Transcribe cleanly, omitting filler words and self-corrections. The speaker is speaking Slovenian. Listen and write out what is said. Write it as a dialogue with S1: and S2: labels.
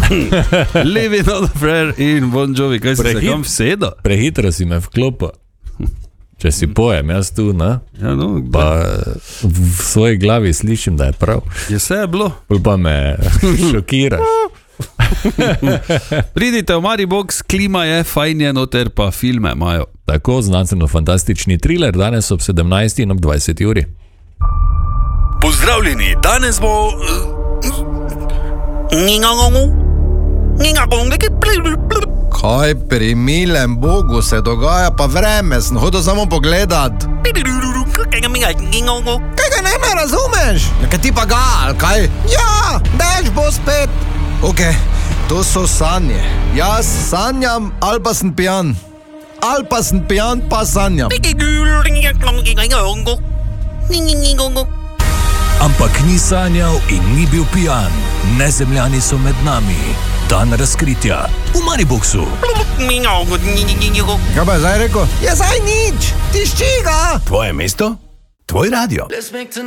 S1: Living on the Prayer in Bon Jovi, kaj si se kam vsedo?
S2: Prehitro si me vklopil. Če si pojem, jaz tu, ne?
S1: Ja, no,
S2: pa v svoji glavi slišim, da je prav.
S1: Je vse bilo.
S2: Pa me šokiraš.
S1: Pridite v Maribox, klima je, fajn je noter, pa filme imajo.
S2: Tako, znanstveno-fantastični thriller, danes ob 17. in ob 20. uri.
S1: Pozdravljeni, danes bo...
S3: Kaj pri milem Bogu se dogaja, pa vreme, sem hodil samo pogledat. Kaj ga ne me razumeš? Kaj ti pa ga, ali kaj? Ja, dež bo spet. Ok, to so sanje. Jaz sanjam, ali pa sem pijan. Ali pa sem pijan, pa sanjam.
S4: Ampak ni sanjal in ni bil pijan. Nezemljani so med nami. Dan razkritja v Mariboxu.
S3: Kaj pa je zdaj rekel? Je zdaj nič, tišči ga.
S4: Tvoje mesto, tvoj radio.